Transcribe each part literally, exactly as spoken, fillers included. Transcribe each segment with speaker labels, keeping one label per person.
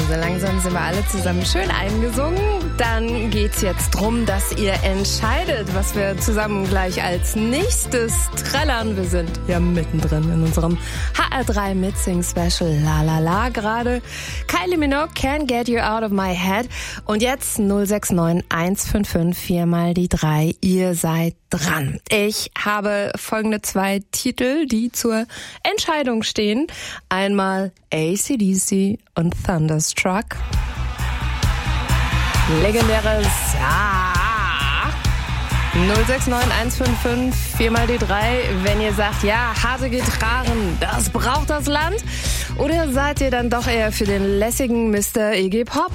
Speaker 1: So langsam sind wir alle zusammen schön eingesungen. Dann geht's jetzt drum, dass ihr entscheidet, was wir zusammen gleich als nächstes trällern. Wir sind ja mittendrin in unserem H R drei Mitsing Special. La la la gerade. Kylie Minogue, Can't Get You Out of My Head. Und jetzt null sechs neun eins fünf fünf vier mal die drei. Ihr seid dran. Ich habe folgende zwei Titel, die zur Entscheidung stehen. Einmal A C D C und Thunderstruck. Legendäres Ja. null sechs neun eins fünf fünf vier mal die drei, wenn ihr sagt, ja, harte Gitarren, das braucht das Land. Oder seid ihr dann doch eher für den lässigen Mister Iggy Pop?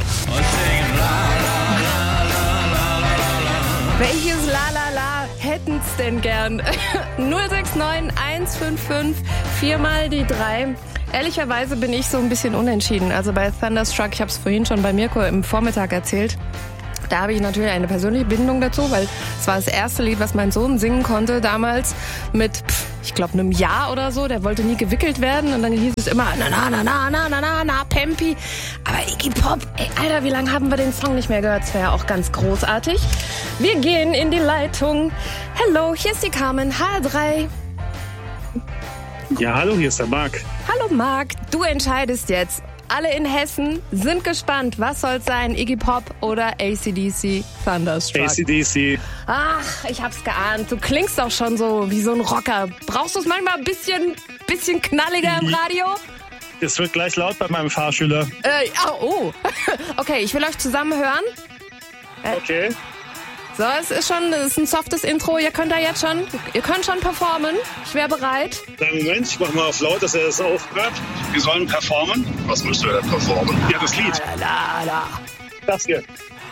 Speaker 1: Welches La La La hätten's denn gern? null sechs neun eins fünf fünf vier mal die drei. Ehrlicherweise bin ich so ein bisschen unentschieden. Also bei Thunderstruck, ich habe es vorhin schon bei Mirko im Vormittag erzählt, da habe ich natürlich eine persönliche Bindung dazu, weil es war das erste Lied, was mein Sohn singen konnte damals mit, pff, ich glaube, einem Jahr oder so. Der wollte nie gewickelt werden und dann hieß es immer na na na na na na na na Pempi. Aber Iggy Pop, ey, Alter, wie lange haben wir den Song nicht mehr gehört? Das wäre ja auch ganz großartig. Wir gehen in die Leitung. Hello, hier ist die Carmen, H R drei.
Speaker 2: Ja, hallo, hier ist der Marc.
Speaker 1: Hallo Marc, du entscheidest jetzt. Alle in Hessen sind gespannt. Was soll's sein? Iggy Pop oder A C D C Thunderstruck?
Speaker 2: A C D C.
Speaker 1: Ach, ich hab's geahnt. Du klingst doch schon so wie so ein Rocker. Brauchst du es manchmal ein bisschen, bisschen knalliger im Radio?
Speaker 2: Es wird gleich laut bei meinem Fahrschüler.
Speaker 1: Äh, oh, oh. Okay, ich will euch zusammen hören.
Speaker 2: Äh, okay.
Speaker 1: So, es ist schon es ist ein softes Intro. Ihr könnt da jetzt schon, ihr könnt schon performen. Ich wäre bereit.
Speaker 2: Einen Moment, ich mach mal auf laut, dass er das auch hört. Wir sollen performen.
Speaker 3: Was müsst ihr denn performen?
Speaker 2: Ja, das Lied.
Speaker 1: La, la, la.
Speaker 2: Das hier.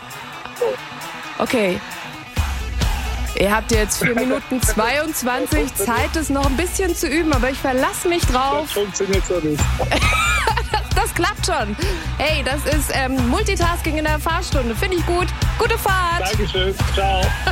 Speaker 1: Okay. Ihr habt jetzt vier Minuten zweiundzwanzig Zeit, es noch ein bisschen zu üben, aber ich verlasse mich drauf.
Speaker 2: Das funktioniert so nicht.
Speaker 1: Das klappt schon. Hey, das ist ähm, Multitasking in der Fahrstunde. Finde ich gut. Gute Fahrt.
Speaker 2: Dankeschön. Ciao.